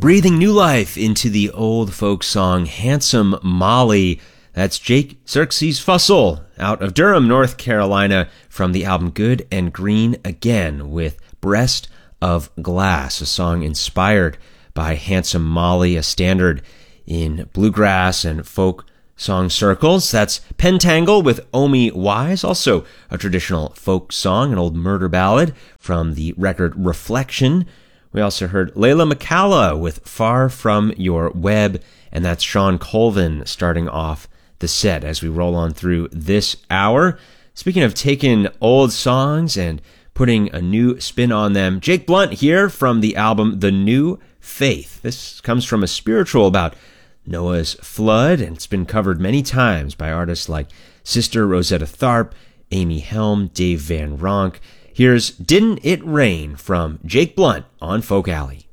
breathing new life into the old folk song Handsome Molly. That's Jake Xerxes Fussell out of Durham, North Carolina, from the album Good and Green Again with Breast of Glass, a song inspired by Handsome Molly, a standard in bluegrass and folk song circles. That's Pentangle with Omi Wise, also a traditional folk song, an old murder ballad from the record Reflection. We also heard Layla McCalla with Far From Your Web, and that's Sean Colvin starting off the set as we roll on through this hour. Speaking of taking old songs and putting a new spin on them, Jake Blunt here from the album The New Faith. This comes from a spiritual about Noah's flood, and it's been covered many times by artists like Sister Rosetta Tharpe, Amy Helm, Dave Van Ronk. Here's Didn't It Rain from Jake Blunt on Folk Alley.